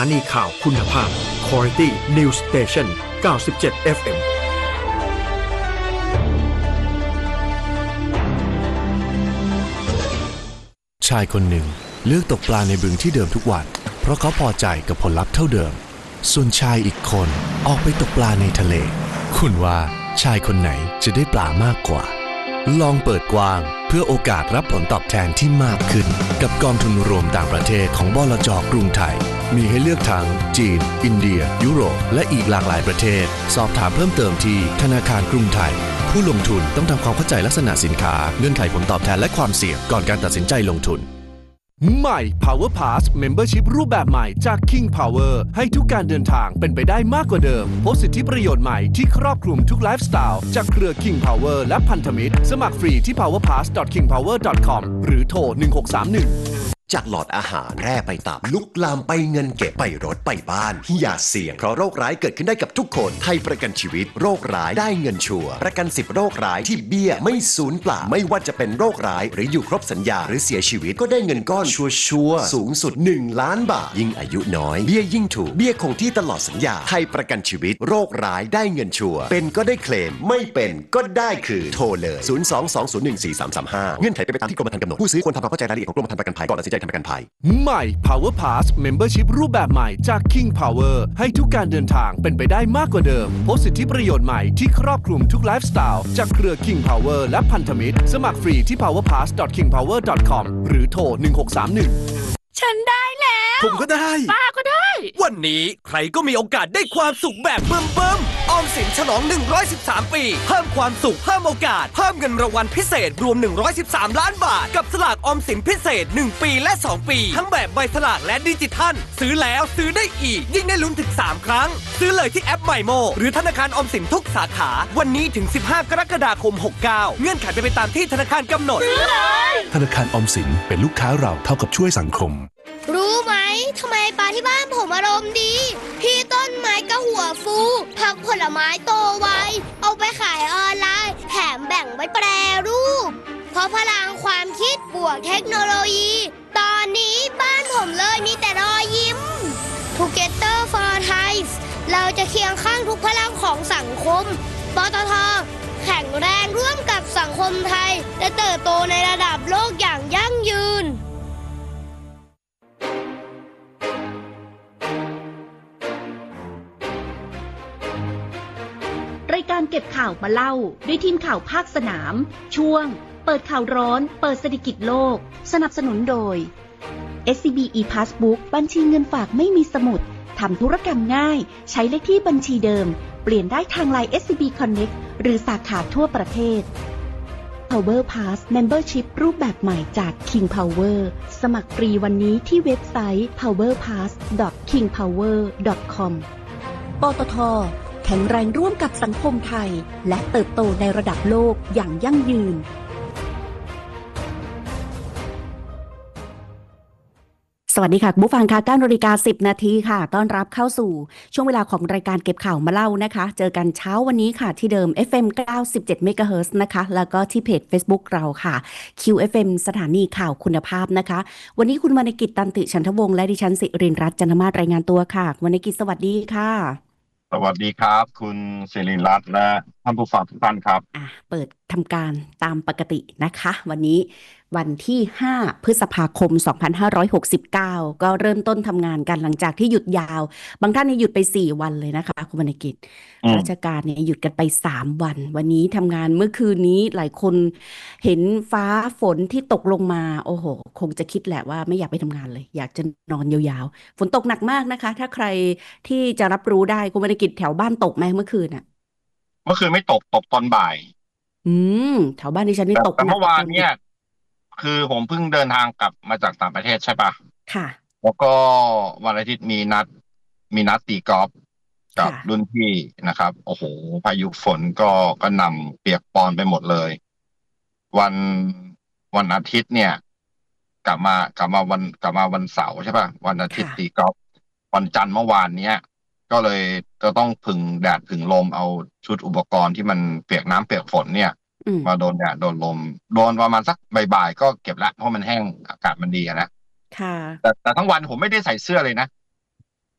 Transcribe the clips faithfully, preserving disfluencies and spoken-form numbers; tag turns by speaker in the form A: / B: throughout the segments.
A: านีข่าวคุณภาพ Quality News Station เก้าสิบเจ็ด เอฟ เอ็ม
B: ชายคนหนึ่งเลือกตกปลาในบึงที่เดิมทุกวันเพราะเขาพอใจกับผลลัพธ์เท่าเดิมส่วนชายอีกคนออกไปตกปลาในทะเลคุณว่าชายคนไหนจะได้ปลามากกว่าลองเปิดกว้างเพื่อโอกาสรับผลตอบแทนที่มากขึ้นกับกองทุนรวมต่างประเทศของบลจ.กรุงไทยมีให้เลือกทั้งจีนอินเดียยุโรปและอีกหลากหลายประเทศสอบถามเพิ่มเติมที่ธนาคารกรุงไทยผู้ลงทุนต้องทำความเข้าใจลักษณะสินค้าเงื่อนไขผลตอบแทนและความเสี่ยงก่อนการตัดสินใจลงทุน
C: ใหม่ Power Pass Membership รูปแบบใหม่จาก King Power ให้ทุกการเดินทางเป็นไปได้มากกว่าเดิมพบสิทธิประโยชน์ใหม่ที่ครอบคลุมทุกไลฟ์สไตล์จากเครือ King Power และพันธมิตรสมัครฟรีที่ พาวเวอร์พาส ดอท คิงพาวเวอร์ ดอท คอม หรือโทรหนึ่งหกสามหนึ่ง
D: จากหลอดอาหารแร่ไปตับลุกลามไปเงินเก็บไปรถไปบ้านอย่าเสี่ยงเพราะโรคร้ายเกิดขึ้นได้กับทุกคนไทยประกันชีวิตโรคร้ายได้เงินชัวร์ประกันสิบโรคร้ายที่เบี้ยไม่สูญเปล่าไม่ว่าจะเป็นโรคร้ายหรืออยู่ครบสัญญาหรือเสียชีวิตก็ได้เงินก้อนชัวร์ๆสูงสุดหนึ่งล้านบาทยิ่งอายุน้อยเบี้ยยิ่งถูกเบี้ยคงที่ตลอดสัญญาไทยประกันชีวิตโรคร้ายได้เงินชัวร์เป็นก็ได้เคลมไม่เป็นก็ได้คือโทรเลยศูนย์ สอง สอง ศูนย์ หนึ่ง สี่ สาม สาม ห้าเงื่อนไขเป็นไปตามที่กรมธรรม์กำหนดผู้ซื้อควรทำความเข้าใจรายละเอียดของกรมธรรม์ประกันภัยก่อนตัดสินใจทำประกันภัย
C: ใหม่ Power Pass Membership รูปแบบใหม่จาก King Power ให้ทุกการเดินทางเป็นไปได้มากกว่าเดิมพบสิทธิประโยชน์ใหม่ที่ครอบคลุมทุกไลฟ์สไตล์จากเครือ King Power และพันธมิตรสมัครฟรีที่ พาวเวอร์พาส ดอท คิงพาวเวอร์ ดอท คอม หรือโทรหนึ่งหกสามหนึ่ง
E: ฉันได้แล้ว
F: ผมก็ได้
E: ป้าก็ได้
F: วันนี้ใครก็มีโอกาสได้ความสุขแบบเบิ่มๆออมสินฉลองหนึ่งร้อยสิบสามปีเพิ่มความสุขเพิ่มโอกาสเพิ่มเงินรางวัลพิเศษรวมหนึ่งร้อยสิบสามล้านบาทกับสลากออมสินพิเศษหนึ่งปีและสองปีทั้งแบบใบสลากและดิจิทัลซื้อแล้วซื้อได้อีกยิ่งได้ลุ้นถึงสามครั้งซื้อเลยที่แอป ไมโม หรือธนาคารออมสินทุกสาขาวันนี้ถึงสิบห้ากรกฎาคมหกเก้าเงื่อนไขเป็นไปตามที่ธนาคารกำหนด
E: ซื้อเลย
B: ธนาคารออมสินเป็นลูกค้าเราเท่ากับช่วยสังคม
G: รู้ไหมทำไมปลาที่บ้านผมอารมณ์ดีพี่ต้นไม้ก็หัวฟูผักผลไม้โตไวเอาไปขายออนไลน์แถมแบ่งไว้แปรรูปเพราะพลังความคิดบวกเทคโนโลยีตอนนี้บ้านผมเลยมีแต่รอยยิ้ม Together for Thai เราจะเคียงข้างทุกพลังของสังคมปตท.แข็งแรงร่วมกับสังคมไทยและเติบโตในระดับโลกอย่างยั่งยืน
H: รายการเก็บข่าวมาเล่าด้วยทีมข่าวภาคสนามช่วงเปิดข่าวร้อนเปิดเศรษฐกิจโลกสนับสนุนโดย เอส ซี บี e-Passbook บัญชีเงินฝากไม่มีสมุดทำธุรกรรมง่ายใช้เลขที่บัญชีเดิมเปลี่ยนได้ทาง ไลน์ เอส ซี บี Connect หรือสาขาทั่วประเทศ Power Pass Membership รูปแบบใหม่จาก King Power สมัครฟรีวันนี้ที่เว็บไซต์ พาวเวอร์พาส ดอท คิงพาวเวอร์ ดอท คอม ปตท.แข็งแรงร่วมกับสังคมไทยและเติบโตในระดับโลกอย่างยั่งยืนสวัสดีค่ะผู้ฟังค่ะเก้านาฬิกาสิบนาทีค่ะต้อนรับเข้าสู่ช่วงเวลาของรายการเก็บข่าวมาเล่านะคะเจอกันเช้าวันนี้ค่ะที่เดิม เอฟ เอ็ม เก้าสิบเจ็ด เมกะเฮิรตซ์ นะคะแล้วก็ที่เพจ Facebook เราค่ะ คิว เอฟ เอ็ม สถานีข่าวคุณภาพนะคะวันนี้คุณวรรณกิจตันติฉันทวงศ์และดิฉันสิรินทร์รัตน์จันทมาศรายงานตัวค่ะวรรณกิจสวัสดีค่ะ
I: สวัสดีครับคุณสิริรัตน์และท่านผู้ฟังทุกท่านครับ
H: อ่ะเปิดทำการตามปกตินะคะวันนี้วันที่ห้าพฤษภาคมสองพันห้าร้อยหกสิบเก้าก็เริ่มต้นทำงานกันหลังจากที่หยุดยาวบางท่านเนี่ยหยุดไปสี่วันเลยนะคะคุณวรรณกิจราชการเนี่ยหยุดกันไปสามวันวันนี้ทำงานเมื่อคืนนี้หลายคนเห็นฟ้าฝนที่ตกลงมาโอ้โหคงจะคิดแหละว่าไม่อยากไปทำงานเลยอยากจะนอนยาวๆฝนตกหนักมากนะคะถ้าใครที่จะรับรู้ได้คุณวรรณกิจแถวบ้านตกไหมเมื่อคืนอ่ะ
I: เมื่อคืนไม่ตกตกตอนบ่าย
H: อืมแถวบ้านดิฉันนี่ตก
I: แต่เมื่อวานเนี่ยคือผมเพิ่งเดินทางกลับมาจากต่างประเทศใช่ปะ
H: ค่ะ
I: แล้วก็วันอาทิตย์มีนัดมีนัดตีกอล์ฟกับรุ่นพี่นะครับโอ้โหพายุฝนก็ก็นำเปียกปอนไปหมดเลยวันวันอาทิตย์เนี่ยกลับมากลับมาวันกลับมาวันเสาร์ใช่ปะวันอาทิตย์ตีกอล์ฟวันจันทร์เมื่อวานเนี้ยก็เลยจะต้องผึ่งแดดผึ่งลมเอาชุดอุปกรณ์ที่มันเปียกน้ำเปียกฝนเนี่ยมาโดนแดดโดนลมโดนประมาณสักบ่ายๆก็เก็บละเพราะมันแห้งอากาศมันดีนะค่ะแต่แต่ทั้งวันผมไม่ได้ใส่เสื้อเลยนะ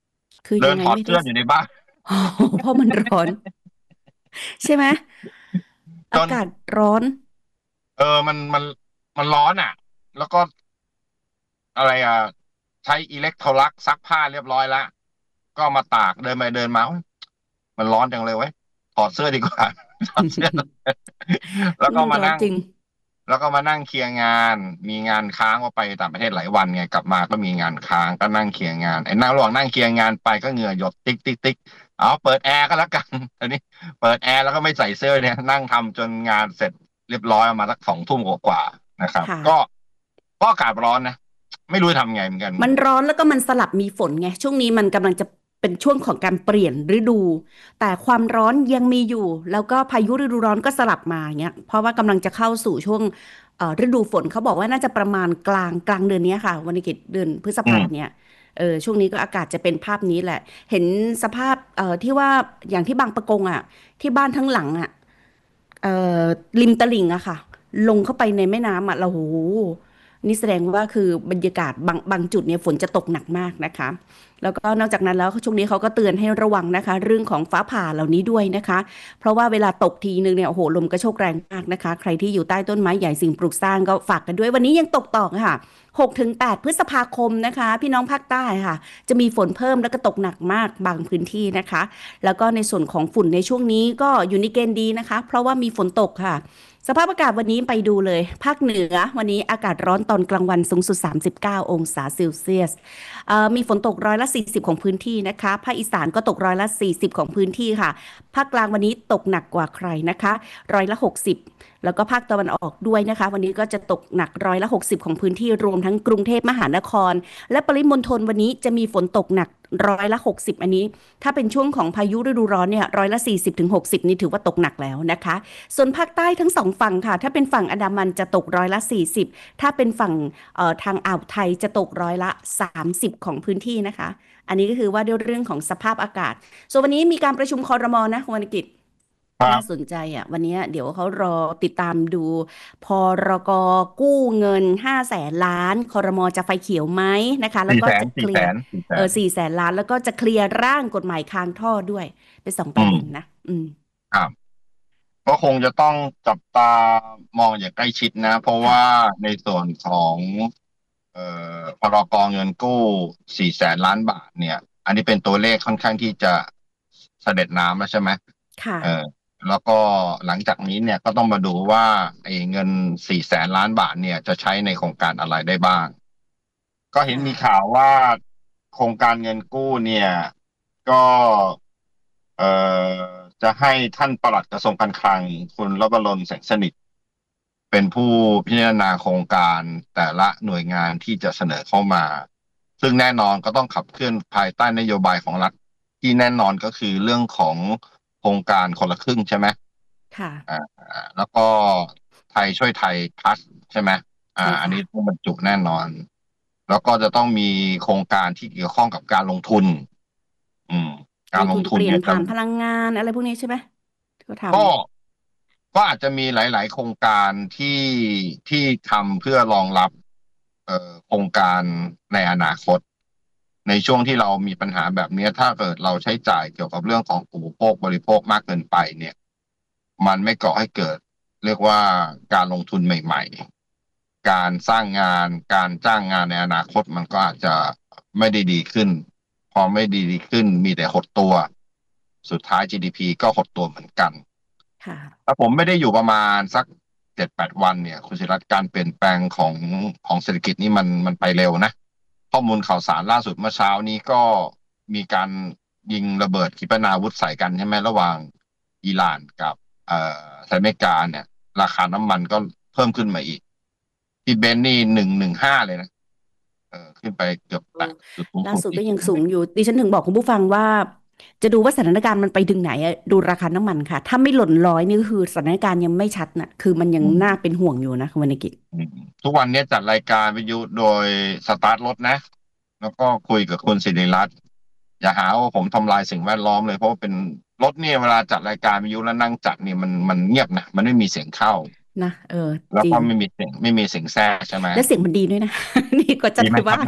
H: คือ
I: เดิ
H: ยั
I: น
H: งไง
I: ถอด
H: ไม่
I: เสื้อ
H: ได้
I: อยู่ในบ้าน
H: อ๋อ เพราะมันร้อน ใช่ไหม
I: จ
H: อาน กาศร้อน
I: เออ มัน มัน มันร้อนอะ แล้วก็ อะไรอะ ใช้ Electrolux ซักผ้าเรียบร้อยแล้ว ก็เอามาตาก เดินไปเดินมา โอ๊ย มันร้อนจังเลยเว้ย ถอดเสื้อดี กว่า ถอดเสื้อ แล้วก็
H: มัน
I: มา
H: ร้อน
I: นั่ง
H: จริง
I: แล้วก็มานั่งเคลียร์งาน มีงานค้าง เพราะไปต่างประเทศหลายวันไง กลับมาก็มีงานค้าง ก็นั่งเคลียร์งาน ไอ้นั่ง ระหว่างนั่งเคลียร์งานไปก็เหงื่อหยดติ๊ก ๆ ๆ อ้าว เปิดแอร์ก็แล้ว กัน ทีนี้เปิดแอร์แล้วก็ไม่ใส่เสื้อเนี่ย นั่งทำจนงานเสร็จเรียบร้อยประมาณสัก สอง ทุ่มกว่า ๆ นะครับ
H: ค่ะ
I: ก็ ก็อากาศร้อนนะ ไม่รู้จะทำไงเหมือนกัน
H: มันร้อนแล้วก็มันสลับมีฝนไง ช่วงนี้มันกำลังจะเป็นช่วงของการเปลี่ยนฤดู แต่ความร้อนยังมีอยู่ แล้วก็พายุฤดูร้อนก็สลับมาอย่างเงี้ย เพราะว่ากำลังจะเข้าสู่ช่วงเอ่อฤดูฝน เขาบอกว่าน่าจะประมาณกลาง กลางเดือนเนี้ยค่ะ วรรณกิจ เดือนพฤษ
I: อื
H: ภาม เนี่ย เออ ช่วงนี้ก็อากาศจะเป็นภาพนี้แหละ เห็นสภาพ เอ่อ ที่ว่า อย่างที่บางปะกงอะ ที่บ้านทั้งหลังอะ เอ่อ ริมตลิ่งอะค่ะ ลงเข้าไปในแม่น้ำอะแล้ว โอ้โฮ นี่แสดงว่าคือบรรยากาศบาง บางจุดเนี่ยฝนจะตกหนักมากนะคะ แล้วก็นอกจากนั้นแล้ว ช่วงนี้เขาก็เตือนให้ระวังนะคะ เรื่องของฟ้าผ่าเหล่านี้ด้วยนะคะ เพราะว่าเวลาตกทีหนึ่งเนี่ย โอ้โฮ ลมกระโชกแรงมากนะคะ ใครที่อยู่ใต้ต้นไม้ใหญ่สิ่งปลูกสร้างก็ฝากกันด้วย วันนี้ยังตกต่อค่ะ หกถึงแปด พฤษภาคมนะคะ พี่น้องภาคใต้ค่ะ จะมีฝนเพิ่มแล้วก็ตกหนักมากบางพื้นที่นะคะ แล้วก็ในส่วนของฝุ่นในช่วงนี้ก็อยู่ในเกณฑ์ดีนะคะ เพราะว่ามีฝนตกค่ะ สภาพอากาศวันนี้ไปดูเลย ภาคเหนือวันนี้อากาศร้อนตอนกลางวันสูงสุด สามสิบเก้า องศาเซลเซียส เอ่อ มีฝนตกร้อยละ สี่สิบ ของพื้นที่นะคะ ภาคอีสานก็ตกร้อยละ สี่สิบ ของพื้นที่ค่ะ ภาคกลางวันนี้ตกหนักกว่าใครนะคะ ร้อยละ หกสิบ แล้วก็ภาคตะวันออกด้วยนะคะ วันนี้ก็จะตกหนักร้อยละ หกสิบ ของพื้นที่รวมทั้งกรุงเทพมหานคร และปริมณฑลวันนี้จะมีฝนตกหนักร้อยละ หกสิบ อันนี้ถ้าเป็นช่วงของพายุฤดูร้อนเนี่ยร้อยละ สี่สิบถึงหกสิบ นี่ถือว่าตกหนักแล้วนะคะ ส่วนภาคใต้ทั้งสองฝั่งค่ะ ถ้าเป็นฝั่งอันดามันจะตกร้อยละ สี่สิบ ถ้าเป็นฝั่งเอ่อทางอ่าวไทยจะตกร้อยละ สามสิบ ของพื้นที่นะคะ อันนี้ก็คือว่าด้วยเรื่องของสภาพอากาศ ส่วนวันนี้มีการประชุมครม.นะคุณวรรณกิจ
I: ครั
H: น่า
I: บ
H: สนใจอะ วันเนี้ยเดี๋ยวเขารอติดตามดู พรก.กู้เงิน ห้าแสนล้าน ครม.จะไฟเขียวไหมนะคะ แล้วก็จะ
I: สี่
H: เคลี
I: แส
H: ยร์
I: น สี่ แส
H: เออ
I: น
H: สี่แสนล้าน แล้วก็จะเคลียร์ร่างกฎหมายค้างท่อด้วย เป็น สอง ป
I: อื
H: ระเด็
I: ม
H: นนะ อืม
I: ครับ ก็คงจะต้องจับตามองอย่างใกล้ชิดนะ เพราะ
H: ค่ะ
I: ว่าในส่วนของ เอ่อ พรก.เงินกู้ สี่แสนล้านบาท เนี่ย อันนี้เป็นตัวเลขค่อนข้างที่จะเสด็จน้ำแล้วใช่ไหม?
H: ค่ะ
I: เออ แล้วก็หลังจากนี้เนี่ยก็ต้องมาดูว่าไอ้เงิน สี่แสนล้านบาท เนี่ยจะใช้ในโครงการอะไรได้บ้าง ก็เห็น
H: ค่ะ
I: มีข่าวว่าโครงการเงินกู้เนี่ย ก็ เอ่อ จะให้ท่านปลัดกระทรวงการคลัง คุณลวรน แสงสนิท เป็นผู้พิจารณาโครงการแต่ละหน่วยงานที่จะเสนอเข้ามา ซึ่งแน่นอนก็ต้องขับเคลื่อนภายใต้นโยบายของรัฐ ที่แน่นอนก็คือเรื่องของโครงการคนละครึ่งใช่ไหม?
H: ค่ะ
I: อ่า แล้วก็ไทยช่วยไทย Plus ใช่ไหม?
H: ใช
I: อ่า
H: ่
I: อัน
H: ค่
I: นี้
H: ะ
I: ต้องบรรจุแน่นอน แล้วก็จะต้องมีโครงการที่เกี่ยวข้องกับการลงทุน อืม กา
H: ลง
I: รล
H: ทุ
I: ง
H: น
I: ทุ
H: เ
I: นเนี
H: ปลี่ยน่
I: ย
H: ผ
I: จะ
H: ่านพลังงาน อะไรพวกนี้ใช่ไหม? ที่เขาท
I: ก็
H: ำ
I: ก็อาจจะมีหลาย ๆ โครงการที่ ที่ทำเพื่อรองรับ เอ่อ โครงการในอนาคต ในช่วงที่เรามีปัญหาแบบเนี้ย ถ้าเกิดเราใช้จ่ายเกี่ยวกับเรื่องของอุปโภคบริโภคมากเกินไปเนี่ย มันไม่ก่อให้เกิด เรียกว่าการลงทุนใหม่ ๆ การสร้างงาน การจ้างงานในอนาคตมันก็อาจจะไม่ได้ดีขึ้น พอไม่ดี ดีขึ้นมีแต่หดตัว สุดท้าย จี ดี พี ก็หดตัวเหมือนกัน
H: ค่ะ
I: ถ้าผมไม่ได้อยู่ประมาณสัก เจ็ดแปด วันเนี่ย คุณศิรัตน์ การเปลี่ยนแปลงของ ของเศรษฐกิจนี่มัน มันไปเร็วนะ ข้อมูลข่าวสารล่าสุดเมื่อเช้านี้ก็มีการยิงระเบิดขีปนาวุธใส่กันใช่ไหม? ระหว่างอิหร่านกับ เอ่อ สหรัฐอเมริกาเนี่ย ราคาน้ำมันก็เพิ่มขึ้นมาอีก ที่ Brent นี่ หนึ่งร้อยสิบห้า เลยนะ เออ ขึ้นไปเกือบ
H: เอ
I: แตะ จุดสูง
H: ล่า
I: สุด
H: สุด
I: อี
H: ก็
I: ก
H: ยังสูงอยู่ ดิฉันถึงบอกคุณผู้ฟังว่า จะดูว่าสถานการณ์มันไปถึงไหนอะ ดูราคาน้ำมันค่ะ ถ้าไม่หล่น ร้อย นี่ก็คือสถานการณ์ยังไม่ชัดน่ะ คือมันยั
I: อ
H: ง
I: ืม
H: น่าเป็นห่วงอยู่นะคุณวรรณกิจ
I: อืม ทุกวันเนี้ยจัดรายการวิทยุโดยสตาร์ตรถนะ แล้วก็คุยกับคุณสิริรัตน์ อย่าหาว่าผมทำลายสิ่งแวดล้อมเลย เพราะว่าเป็นรถเนี่ยเวลาจัดรายการวิทยุแล้วนั่งจัดเนี่ยมัน มันเงียบนะ มันไม่มีเสียงเข้า
H: นะ เออ
I: แล้ว
H: จริง
I: ก็ไม่มีเสียง ไม่มีเสียงแทรกใช่ไหม?
H: และเสียงมันดีด้วยนะ ดีกว่าจัด
I: ดีไหม
H: ใน
I: ครั
H: บ้า
I: บ
H: น
I: นะ?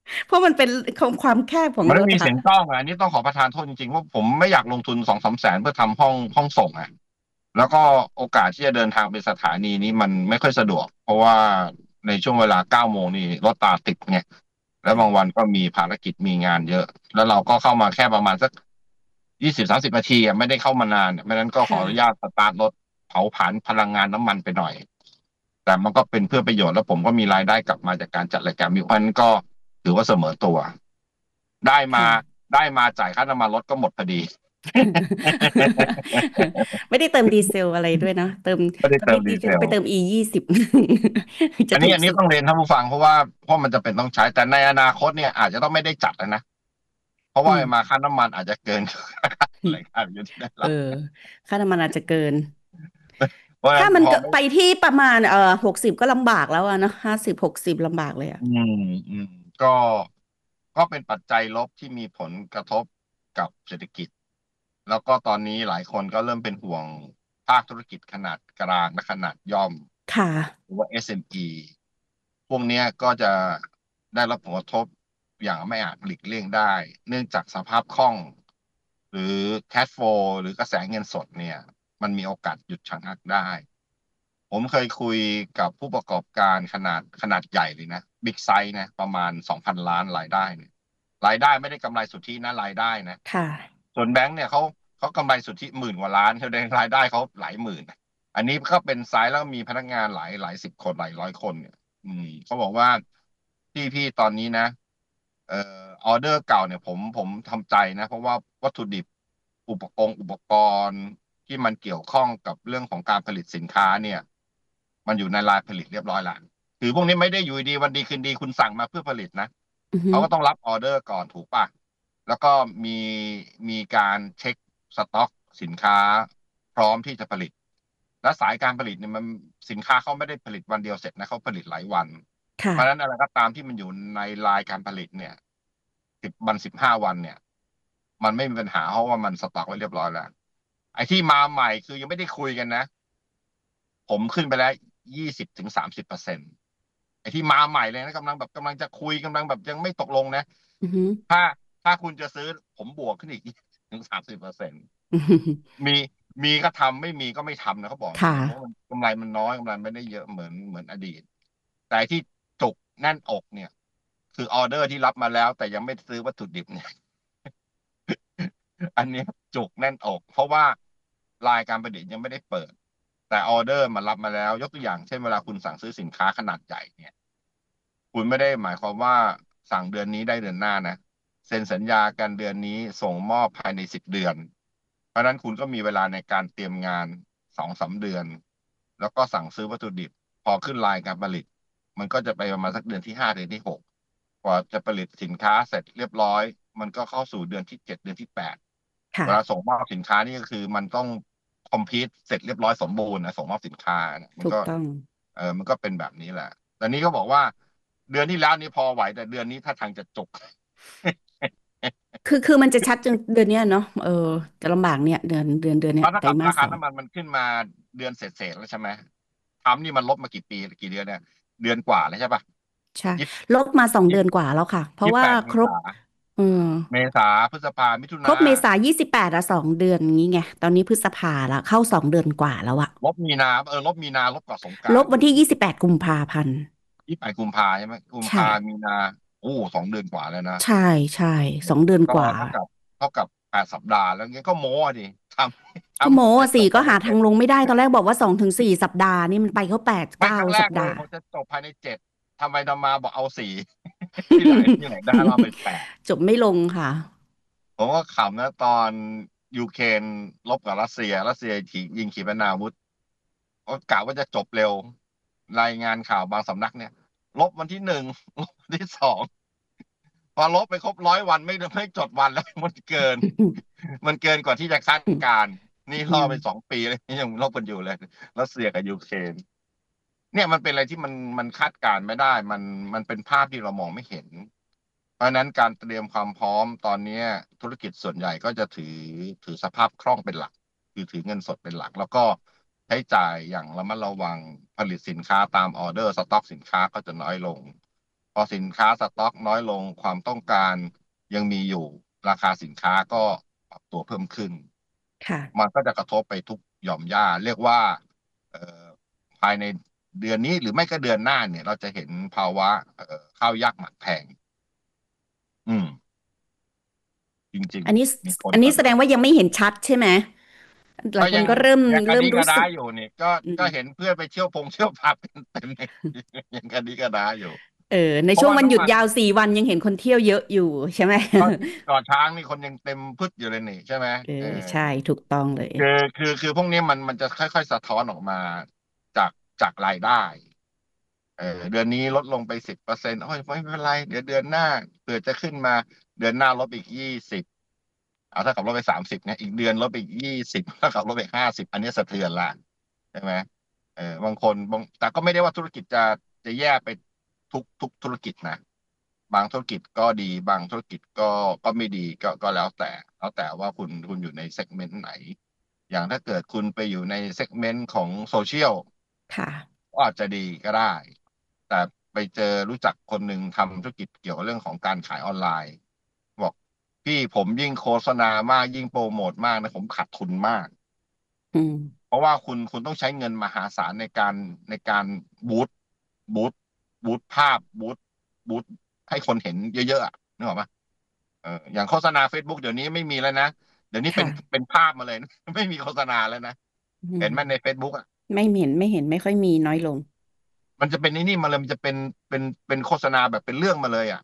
H: เพราะมันเป็นของความแคบของ
I: มัน
H: รถ
I: ไม่มีเสี
H: ค่ะ
I: ยงกล้องอ่ะอันนี้ต้องขอประทานโทษจริงๆว่าผมไม่อยากลงทุนสองสามแสนเพื่อทำห้องห้องส่งอ่ะแล้วก็โอกาสที่จะเดินทางไปสถานีนี้มันไม่ค่อยสะดวกเพราะว่าในช่วงเวลาเก้าโมงนี่รถตาติดไงแล้วบางวันก็มีภารกิจมีงานเยอะแล้วเราก็เข้ามาแค่ประมาณสักยี่สิบสามสิบนาทีอ่ะไม่ได้เข้ามานานไม่นั้นก็ขออนุญาตสตาร์ทรถเผาผลาญพลังงานน้ำมันไปหน่อยแต่มันก็เป็นเพื่อประโยชน์แล้วผมก็มีรายได้กลับมาจากการจัดรายการมิวอันก็ถือว่าเสมอตัวได้มาได้มาจ่ายค่าน้ำมันรถก็หมดพอดี
H: ไม่ได้เติมดีเซลอะไรด้วยนะเติม
I: ไม่ได้เติมดีเซล
H: ไปเติม อี ยี่สิบ จะ
I: อัน
H: ถู
I: นี้
H: ก
I: อันนี้
H: สุด
I: ต้องเรียนท่านผู้ฟังเพราะว่าเพราะมันจะเป็นต้องใช้แต่ในอนาคตเนี่ยอาจจะต้องไม่ได้จัดแล้วนะเพราะว่ามาค่าน้ำมันอาจจะเกินรายการอยู่ที่ได้รับ
H: เออค่าน้ำมันอาจจะเกิน
I: เพราะฉะ
H: ถ้า
I: นั้น
H: มัน
I: พอ
H: ก็ไปที่ประมาณเอ่อหกสิบก็ลำบากแล้วอะเนอะห้าสิบหกสิบลำบากเลยอะ
I: อืมอืมก็ก็เป็นปัจจัยลบที่มีผลกระทบกับเศรษฐกิจ แล้วก็ตอนนี้หลายคนก็เริ่มเป็นห่วงภาคธุรกิจขนาดกลางและขนาดย่อม
H: ค่ะ
I: หรือว่า เอส เอ็ม อี พวกเนี้ยก็จะได้รับผลกระทบอย่างไม่อาจหลีกเลี่ยงได้ เนื่องจากสภาพคล่อง หรือ cash flow หรือกระแสเงินสดเนี่ย มันมีโอกาสหยุดชะงักได้ ผมเคยคุยกับผู้ประกอบการขนาดขนาดใหญ่เลยนะบิ๊กไซส์นะประมาณ สองพัน ล้านรายได้เนี่ยรายได้ไม่ได้กำไรสุทธินะรายได้นะ
H: ค่ะ
I: ส่วนแบงค์เนี่ยเขาเขากำไรสุทธิหมื่นกว่าล้านแสดงรายได้เขาหลายหมื่น อันนี้ก็เป็นไซส์แล้วมีพนักงานหลายหลายสิบคนหลายร้อยคนเนี่ย อืมเขาบอกว่าพี่พี่ตอนนี้นะเอ่อออเดอร์เก่าเนี่ยผมผมทำใจนะ เพราะว่าวัตถุดิบอุปกรณ์อุปกรณ์ที่มันเกี่ยวข้องกับเรื่องของการผลิตสินค้าเนี่ย มันอยู่ในลายผลิตเรียบร้อยแล้วคือพวกนี้ไม่ได้อยู่ดีวันดีคืนดีคุณสั่งมาเพื่อผลิตนะ
H: อือฮึ
I: เขาก็ต้องรับออเดอร์ก่อนถูกป่ะ แล้วก็มีมีการเช็คสต็อกสินค้าพร้อมที่จะผลิต และสายการผลิตเนี่ยมันสินค้าเขาไม่ได้ผลิตวันเดียวเสร็จนะเขาผลิตหลายวัน
H: ค่ะ
I: เพราะฉะนั้นอะไรก็ตามที่มันอยู่ในลายการผลิตเนี่ยสิบวันสิบห้าวันเนี่ย มันไม่มีปัญหาเพราะว่ามันสต็อกไว้เรียบร้อยแล้ว ไอ้ที่มาใหม่คือยังไม่ได้คุยกันนะ ผมขึ้นไปแล้วยี่สิบถึงสามสิบเปอร์เซ็นต์ไอ้ที่มาใหม่เลยนะกำลังแบบกำลังจะคุยกำลังแบบยังไม่ตกลงนะ
H: อือฮึ
I: ถ้าถ้าคุณจะซื้อผมบวกขึ้นอีกถึงสามสิบเปอร์เซ็นต์มีมีก็ทำไม่มีก็ไม่ทำนะเขาบอก
H: ค่ะ
I: เพราะมันกำไรมันน้อยกำไรไม่ได้เยอะเหมือนเหมือนอดีต แต่ที่จุกแน่นอกเนี่ย คือออเดอร์ที่รับมาแล้ว แต่ยังไม่ซื้อวัตถุดิบเนี่ย อันนี้จุกแน่นอก เพราะว่ารายการผลิตยังไม่ได้เปิด แต่ออเดอร์มารับมาแล้ว ยกตัวอย่างเช่นเวลาคุณสั่งซื้อสินค้าขนาดใหญ่เนี่ย คุณไม่ได้หมายความว่าสั่งเดือนนี้ได้เดือนหน้านะเซ็นสัญญากันเดือนนี้ส่งมอบภายในสิบเดือน เพราะนั้นคุณก็มีเวลาในการเตรียมงานสองสามเดือน แล้วก็สั่งซื้อวัตถุดิบ พอขึ้นลายการผลิต มันก็จะไปประมาณสักเดือนที่ห้าเดือนที่หกกว่าจะผลิตสินค้าเสร็จเรียบร้อย มันก็เข้าสู่เดือนที่เจ็ดเดือนที่แปด
H: ค่ะ
I: เวลาส่งมอบสินค้านี่ก็คือมันต้องคอมพลีทเสร็จเรียบร้อยสมบูรณ์นะส่งมอบสินค้านะมัน
H: ถูก
I: ก็
H: ต้อง
I: เออมันก็เป็นแบบนี้แหละแต่นี้ก็บอกว่า เดือนที่แล้วนี่พอไหวแต่เดือนนี้ถ้าทางจะจุก
H: คือคือมันจะชัดจนเดือนเนี้ยเนาะเออจะลำบากเนี่ยเดือนเดือนเดือนเนี้
I: เพ
H: ย
I: ราะถ้า
H: ไตร
I: กับ
H: มา
I: รา
H: ส
I: คา
H: สอง
I: น้ำมันมันขึ้นมาเดือนเศษๆแล้วใช่ไหมทำนี่มันลดมากี่ปีกี่เดือนเนี่ยเดือนกว่าแล้วใช่ปะ
H: ใช่
I: ยี่สิบ
H: ลดมาสองเดือนกว่าแล้วค่ะ เพราะ
I: ยี่สิบ
H: ว่า
I: แปด
H: ครบ
I: เมษา
H: เออ
I: เมษาพฤษภามิถุนา
H: ครบเมษายี่สิบแปดอะสองเดือนงี้ไงตอนนี้พฤษภาละเข้าสองเดือนกว่าแล้วอะ
I: ลบมีนาเออลบมีนาลบกว่าสงกรานต์
H: ลบวันที่ยี่สิบแปดกุมภาพันธ์
I: ยี่สิบแปดกุมภาใช่ไหมกุม
H: ใช่
I: ภามีนาโอ้สองเดือนกว่าแล้วนะ
H: ใช่ใช่สองเดือน
I: ก็
H: กว่า
I: เท่ากับเท่ากับแปดสัปดาห์แล้วงี้ก็โม้อะดิทำ
H: ก็
I: ทำ
H: โมอ่ะ
I: จะ
H: สี่
I: จบ
H: ก็หา
I: ภายใน
H: ทางลงไม่ได้ตอนแรกบอกว่าสองถึงสี่สัปดาห์นี่มันไปเข้าแปด
I: ไม่
H: เก้า
I: ครั้งแร
H: สั
I: ก
H: ป
I: เล
H: ดาย ห์
I: ผมจะจบภายในเจ็ดทำไปทำมาบอกเอาสี่ ที่ไหนที่ไหนได้เราไปแปด
H: จบไม่ลงค่ะ
I: ผมก็ขำนะตอนยูเครนรบกับรัสเซียรัสเซียถียิงขีปนาวุธก็กะว่าจะจบเร็ว รายงานข่าวบางสำนักเนี่ยลบวันที่หนึ่งลบวันที่สองพอลบไปครบร้อยวันไม่ไม่จดวันแล้วมันเกิน มันเกินกว่าที่จะคาดการณ์นี่รอไปสองปีเลยยังลบกันอยู่เลยรัสเซียกับยูเครนเนี่ยมันเป็นอะไรที่มันมันคาดการณ์ไม่ได้ มันมันเป็นภาพที่เรามองไม่เห็น เพราะฉะนั้นการเตรียมความพร้อมตอนนี้ธุรกิจส่วนใหญ่ก็จะถือถือสภาพคล่องเป็นหลัก คือถือเงินสดเป็นหลัก แล้วก็ใช้จ่ายอย่างระมัดระวังผลิตสินค้าตามออเดอร์สต็อกสินค้าก็จะน้อยลง พอสินค้าสต็อกน้อยลงความต้องการยังมีอยู่ราคาสินค้าก็ปรับตัวเพิ่มขึ้นมันก็จะกระทบไปทุกหย่อมย่าเรียกว่าเอ่อภายในเดือนนี้หรือไม่ก็เดือนหน้าเนี่ยเราจะเห็นภาวะเอ่อข้าวยากหมากแพงอืมจริงๆ
H: อันนี้อันนี้แสดงว่ายังไม่เห็นชัดใช่ไหมหลายคนก็เริ่มเริ่มรู้สึก
I: อยู่นี่ก็ก็เห็นเพื่อนไปเที่ยวพงเที่ยวผับเต็มเลยยังกันนี้ก็ได้อยู่
H: เออในช่วงวันหยุดยาวสี่วันยังเห็นคนเที่ยวเยอะอยู่ใช่ไหม
I: ก่อนช้างนี่คนยังเต็มพึดอยู่เลยนี่ใช่ไหม
H: เออใช่ถูกต้องเลย
I: คือคือคือพวกนี้มันมันจะค่อยๆสะท้อนออกมาจากจากรายได้เออเดือนนี้ลดลงไปสิบเปอร์เซ็นต์โอ้ยไม่เป็นไรเดี๋ยวเดือนหน้าเผื่อจะขึ้นมาเดือนหน้าลดอีกยี่สิบเอาถ้ากับลดไปสามสิบเนี่ยอีกเดือนลดไปอีกยี่สิบถ้ากับลดไปห้าสิบอันนี้สะเทือนละใช่ไหมเออบางคนบางแต่ก็ไม่ได้ว่าธุรกิจจะจะแย่ไปทุกทุกธุรกิจนะบางธุรกิจก็ดีบางธุรกิจก็ก็ไม่ดีก็ก็แล้วแต่แล้วแต่ว่าคุณคุณอยู่ในเซกเมนต์ไหนอย่างถ้าเกิดคุณไปอยู่ในเซกเมนต์ของโซเชียล
H: ค่ะ
I: ก็อาจจะดีก็ได้แต่ไปเจอรู้จักคนหนึ่งทำธุรกิจเกี่ยวกับเรื่องของการขายออนไลน์บอกพี่ผมยิ่งโฆษณามากยิ่งโปรโมทมากนะผมขาดทุนมาก
H: อืม
I: เพราะว่าคุณคุณต้องใช้เงินมหาศาลในการในการบูตบูตบูตภาพบูตบูตให้คนเห็นเยอะๆนึกออกปะเอออย่างโฆษณา Facebook เดี๋ยวนี้ไม่มีแล้วนะเดี๋ยวนี้เป็นเป็นภาพมาเลยนะไม่มีโฆษณาแล้วนะเห็นไหมใน Facebook อ่ะ
H: ไม่เห็นไม่เห็นไม่ค่อยมีน้อยลง
I: มันจะเป็นนี่นี่มาเลยมันจะเป็นเป็นเป็นโฆษณาแบบเป็นเรื่องมาเลยอ่ะ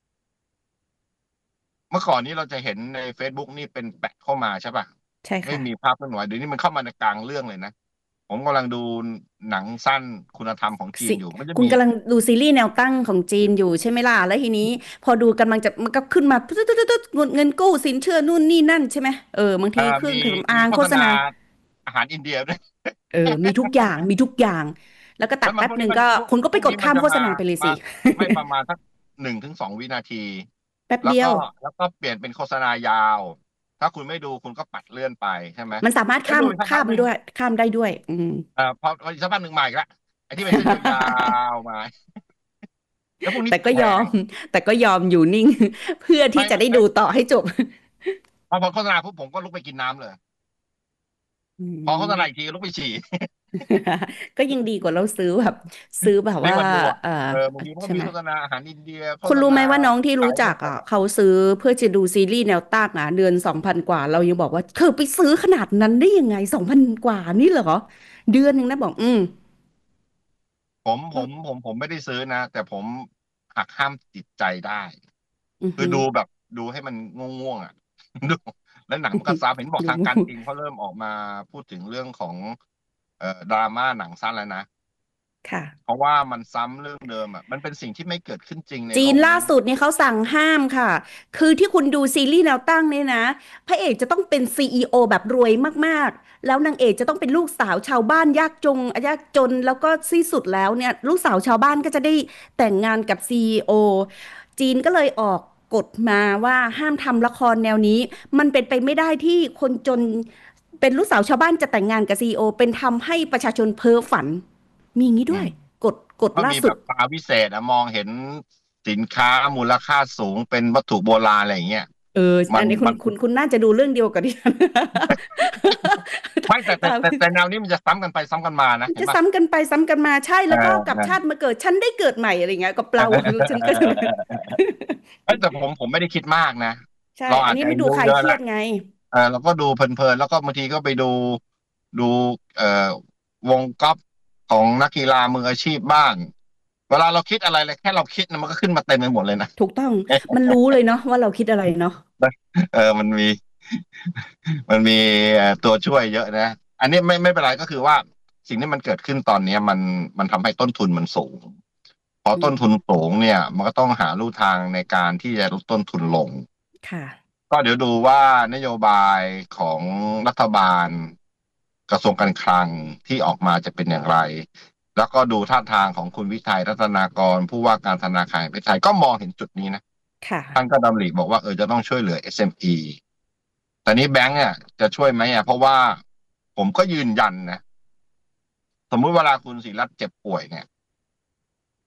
I: เมื่อก่อนนี้เราจะเห็นใน Facebook นี่เป็นแปะเข้ามาใช่ป่ะ
H: ใช่ค่ะ
I: ไม่มีภาพเคลื่อนไหวเดี๋ยวนี้มันเข้ามาในกลางเรื่องเลยนะผมกำลังดูหนังสั้นคุณธรรมของจีนอยู่มันจะ
H: คุณกำลังดูซีรีส์แนวตั้งของจีนอยู่ใช่ไหมล่ะแล้วทีนี้พอดูกำลังจะมันก็ขึ้นมาตึ๊ดตึ๊ดตึ๊ดเงินกู้สินเชื่อนู่นนี่นั่นใช่ไหมเออบางทีเครื่องถึงอ่างโฆษณา
I: อาหารอินเดียด้วย
H: เออมีทุกอย่างมีทุกอย่างแล้วก็ตัดแป๊บหนึ่งก็คุณก็ไปกดข้ามโฆษณาไปเลยสิ
I: ไม่ประมาณสักหนึ่งถึงสองวินาที
H: แป๊บเดียว
I: แล้วก็เปลี่ยนเป็นโฆษณายาวถ้าคุณไม่ดูคุณก็ปัดเลื่อนไปใช่ไหม
H: มันสามารถข้ามข้ามด้วยข้ามได้ด้วยอืม
I: อ่าพออีกสักพักหนึ่งมาอีกแล้วไอ้ที่เป็นเส้นยาวมา
H: แต่ก็ยอมแต่ก็ยอมอยู่นิ่งเพื่อที่จะได้ดูต่อให้จบ
I: พอพอโฆษณาปุ๊บผมก็ลุกไปกินน้ำเลยพอโฆษณาอีกทีลุกไปฉี่
H: ก็ยังดีกว่าเราซื้อแบบซื้อแบบว่า
I: เออบางทีเขามีโฆษณาอาหารอินเดีย
H: คุณรู้ไหมว่าน้องที่รู้จักอ่ะเขาซื้อเพื่อจะดูซีรีส์แนวตั้งอ่ะเดือนสองพันกว่าเรายังบอกว่าเธอไปซื้อขนาดนั้นได้ยังไงสองพันกว่านี่เหรอเดือนหนึ่งนะบอกอืม
I: ผมผมผมผมไม่ได้ซื้อนะแต่ผมหักห้ามจิตใจได้คือดูแบบดูให้มันง่วงๆอ่ะดูแล้วหนังก็ซ้ำเห็นบอกทางการจริงเขาเริ่มออกมาพูดถึงเรื่องของเอ่อดราม่าหนังสั้นแล้วนะ
H: ค่ะ
I: เพราะว่ามันซ้ำเรื่องเดิมอ่ะมันเป็นสิ่งที่ไม่เกิดขึ้นจริงใน
H: จีนล่าสุดนี่เขาสั่งห้ามค่ะคือที่คุณดูซีรีส์แนวตั้งเนี่ยนะพระเอกจะต้องเป็น ซี อี โอ แบบรวยมากๆแล้วนางเอกจะต้องเป็นลูกสาวชาวบ้านยากจนยากจนแล้วก็ที่สุดแล้วเนี่ยลูกสาวชาวบ้านก็จะได้แต่งงานกับ ซี อี โอ จีนก็เลยออกกฎมาว่าห้ามทำละครแนวนี้มันเป็นไปไม่ได้ที่คนจนเป็นลูกสาวชาวบ้านจะแต่งงานกับ ซี อี โอ เป็นทำให้ประชาชนเพ้อฝันมีงี้ด้วยกฎกฎล่าสุด
I: มีแบบตาวิเศษอะมองเห็นสินค้ามูลค่าสูงเป็นวัตถุโบราณอะไรอย่างเงี้ย
H: เอออันนี้คุณคุณคุณน่าจะดูเรื่องเดียวกับดิฉัน
I: ไม่แต่แต่แต่แนวนี้มันจะซ้ำกันไปซ้ำกันมานะ
H: จะซ้ำกันไปซ้ำกันมาใช่แล้วก็กับชาติมาเกิดฉันได้เกิดใหม่อะไรเงี้ยก็เปล่าฉันก็
I: แต่ผมผมไม่ได้คิดมากนะ
H: ใช่อันนี้ไม่ดูใครเครียดไง
I: เออเราก็ดูเพลินๆแล้วก็บางทีก็ไปดูดูเอ่อวงกอล์ฟของนักกีฬามืออาชีพบ้างเวลาเราคิดอะไรเลยแค่เราคิดมันก็ขึ้นมาเต็มไปหมดเลยนะ
H: ถูกต้องมันรู้เลยเนาะว่าเราคิดอะไรเนาะ
I: เออมันมีมันมีตัวช่วยเยอะนะอันนี้ไม่ไม่เป็นไรก็คือว่าสิ่งที่มันเกิดขึ้นตอนนี้มันมันทำให้ต้นทุนมันสูงพอต้นทุนสูงเนี่ยมันก็ต้องหาลู่ทางในการที่จะลดต้นทุนลง
H: ค่ะ
I: ก็เดี๋ยวดูว่านโยบายของรัฐบาลกระทรวงการคลังที่ออกมาจะเป็นอย่างไรแล้วก็ดูท่าทางของคุณวิทัยรัตนากรผู้ว่าการธนาคารแห่งประเทศไทยก็มองเห็นจุดนี้นะท่านก็ดำริบอกว่าเออจะต้องช่วยเหลือ เอส เอ็ม อี แต่นี้แบงก์เนี่ยจะช่วยไหมอ่ะเพราะว่าผมก็ยืนยันนะสมมุติเวลาคุณศิรัตน์เจ็บป่วยเนี่ย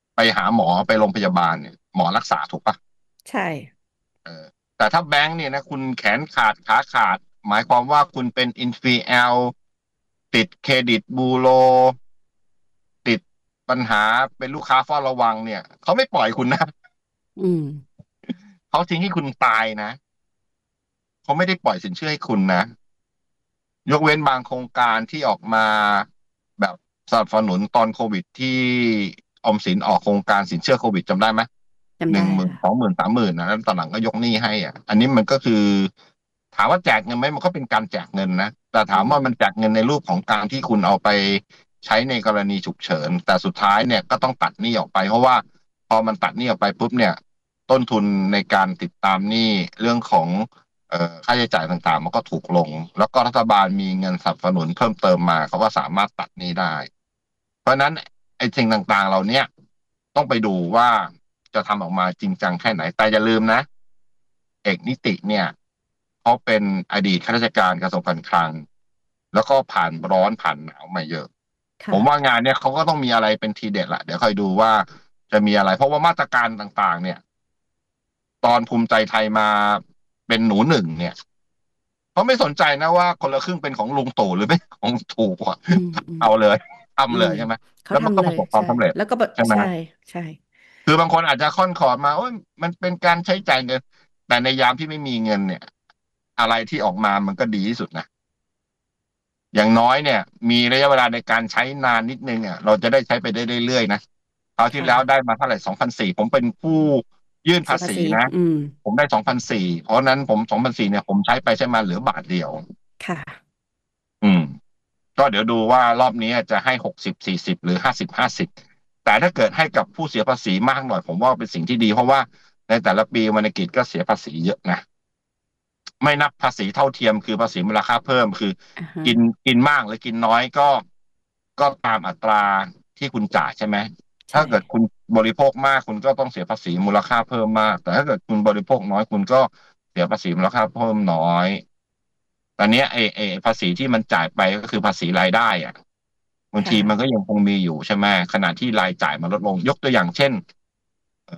I: ไปหาหมอไปโรงพยาบาลเนี่ยหมอรักษาถูกปะ
E: ใช่
I: เออแต่ถ้าแบงค์เนี่ยนะคุณแขนขาดขาขาดหมายความว่าคุณเป็นอินฟีแอลติดเครดิตบูโรติดปัญหาเป็นลูกค้าเฝ้าระวังเนี่ยเขาไม่ปล่อยคุณนะ
E: อืม
I: เขาทิ้งให้คุณตายนะเขาไม่ได้ปล่อยสินเชื่อให้คุณนะยกเว้นบางโครงการที่ออกมาแบบสนับสนุนตอนโควิดที่ออมสินออกโครงการสินเชื่อโควิดจำได้ไหมหนึ่งหมื่นสองหมื่นสามหมื่นนะแล้วตอนหลังก็ยกหนี้ให้อ่ะอันนี้มันก็คือถามว่าแจกเงินไหมมันก็เป็นการแจกเงินนะแต่ถามว่ามันแจกเงินในรูปของการที่คุณเอาไปใช้ในกรณีฉุกเฉินแต่สุดท้ายเนี่ยก็ต้องตัดหนี้ออกไปเพราะว่าพอมันตัดหนี้ออกไปปุ๊บเนี่ยต้นทุนในการติดตามหนี้เรื่องของเอ่อค่าใช้จ่ายต่างๆมันก็ถูกลงแล้วก็รัฐบาลมีเงินสนับสนุนเพิ่มเติมมาเขาก็สามารถตัดหนี้ได้เพราะนั้นไอ้สิ่งต่างๆเหล่านี้ต้องไปดูว่าจะทำออกมาจริงจังแค่ไหนแต่อย่าลืมนะเอกนิติเนี่ยเขาเป็นอดีตข้าราชการกระทรวงการคลังแล้วก็ผ่านร้อนผ่านหนาวมาเยอะผมว่างานเนี่ยเขาก็ต้องมีอะไรเป็นทีเด็ดแหละเดี๋ยวค่อยดูว่าจะมีอะไรเพราะว่ามาตรการต่างๆเนี่ยตอนภูมิใจไทยมาเป็นหนูหนึ่งเนี่ยเขาไม่สนใจนะว่าคนละครึ่งเป็นของลุงตู่หรือไม่ของตู่อ่ะเอาเลยทำเลยใช่ไหมแล้วมันก็ประสบความสำเร็จ
E: แล้วก็ใช่ไหมใช่ใช่
I: คือบางคนอาจจะค่อนขอดมาโอ้ยมันเป็นการใช้จ่ายเงินแต่ในยามที่ไม่มีเงินเนี่ยอะไรที่ออกมามันก็ดีที่สุดนะอย่างน้อยเนี่ยมีระยะเวลาในการใช้นานนิดนึงอ่ะเราจะได้ใช้ไปได้เรื่อยๆนะคราวที่แล้วได้มาเท่าไหร่สองพันสี่ผมเป็นผู้ยื่นภาษีนะผมได้สองพันสี่เพราะนั้นผมสองพันสี่เนี่ยผมใช้ไปใช้มาเหลือบาทเดียว
E: ค่ะ
I: อืมก็เดี๋ยวดูว่ารอบนี้จะให้หกสิบสี่สิบหรือห้าสิบห้าสิบแต่ถ้าเกิดให้กับผู้เสียภาษีมากหน่อยผมว่าเป็นสิ่งที่ดีเพราะว่าในแต่ละปีวรรณกิจก็เสียภาษีเยอะนะไม่นับภาษีเท่าเทียมคือภาษีมูลค่าเพิ่มคือ uh-huh. กินกินมากหรือกินน้อยก็ก็ตามอัตราที่คุณจ่ายใช่ไหมถ้าเกิดคุณบริโภคมากคุณก็ต้องเสียภาษีมูลค่าเพิ่มมากแต่ถ้าเกิดคุณบริโภคน้อยคุณก็เสียภาษีมูลค่าเพิ่มน้อยตอนนี้ไอ้ไอ้ภาษีที่มันจ่ายไปก็คือภาษีรายได้อ่ะบางทีมันก็ยังคงมีอยู่ใช่ไหมขณะที่รายจ่ายมันลดลงยกตัวอย่างเช่น